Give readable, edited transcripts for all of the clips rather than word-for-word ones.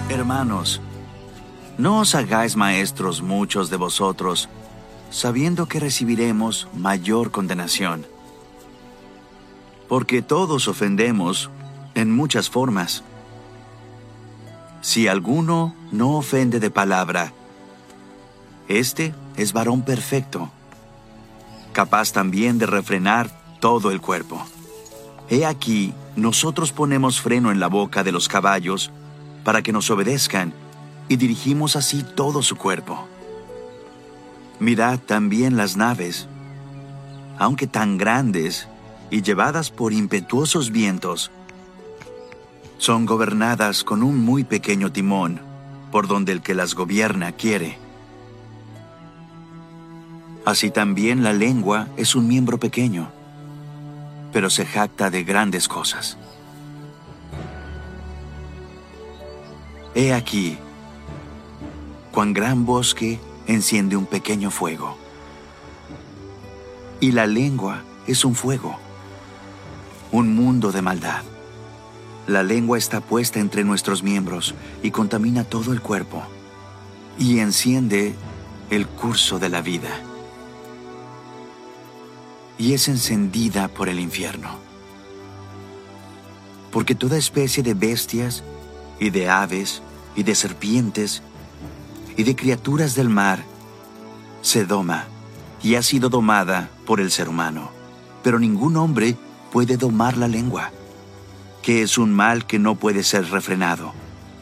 Hermanos, no os hagáis maestros muchos de vosotros, sabiendo que recibiremos mayor condenación. Porque todos ofendemos en muchas formas. Si alguno no ofende de palabra, este es varón perfecto, capaz también de refrenar todo el cuerpo. He aquí, nosotros ponemos freno en la boca de los caballos para que nos obedezcan, y dirigimos así todo su cuerpo. Mirad también las naves, aunque tan grandes y llevadas por impetuosos vientos, son gobernadas con un muy pequeño timón, por donde el que las gobierna quiere. Así también la lengua es un miembro pequeño, pero se jacta de grandes cosas. He aquí, cuán gran bosque enciende un pequeño fuego. Y la lengua es un fuego, un mundo de maldad. La lengua está puesta entre nuestros miembros y contamina todo el cuerpo, y enciende el curso de la vida, y es encendida por el infierno. Porque toda especie de bestias, y de aves, y de serpientes, y de criaturas del mar, se doma, y ha sido domada por el ser humano. Pero ningún hombre puede domar la lengua, que es un mal que no puede ser refrenado,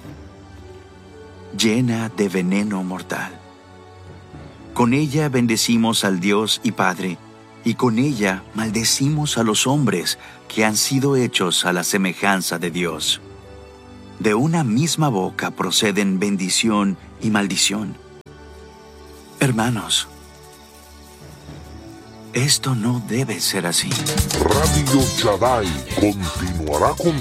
llena de veneno mortal. Con ella bendecimos al Dios y Padre, y con ella maldecimos a los hombres que han sido hechos a la semejanza de Dios. De una misma boca proceden bendición y maldición. Hermanos, esto no debe ser así. Radio Shaddai continuará con